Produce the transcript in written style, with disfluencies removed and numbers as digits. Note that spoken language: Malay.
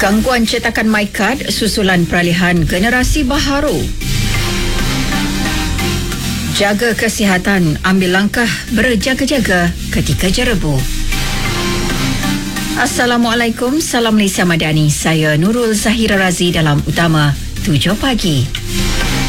Gangguan cetakan MyCard susulan peralihan generasi baharu. Jaga kesihatan, ambil langkah berjaga-jaga ketika jerebu. Assalamualaikum, salam Malaysia Madani. Saya Nurul Zahira Razi dalam Utama 7 Pagi.